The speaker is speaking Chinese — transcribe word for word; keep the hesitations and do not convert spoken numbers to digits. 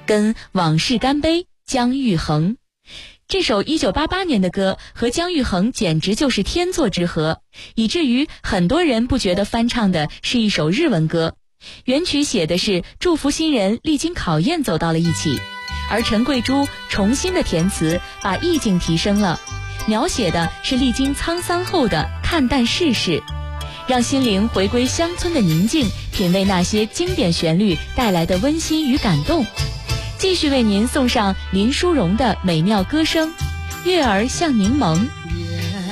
跟往事干杯姜育恒。这首一九八八年的歌和姜育恒简直就是天作之合，以至于很多人不觉得翻唱的是一首日文歌。原曲写的是祝福新人历经考验走到了一起，而陈桂珠重新的填词把意境提升了，描写的是历经沧桑后的看淡世事，让心灵回归乡村的宁静，品味那些经典旋律带来的温馨与感动。继续为您送上林淑荣的美妙歌声《月儿像柠檬》。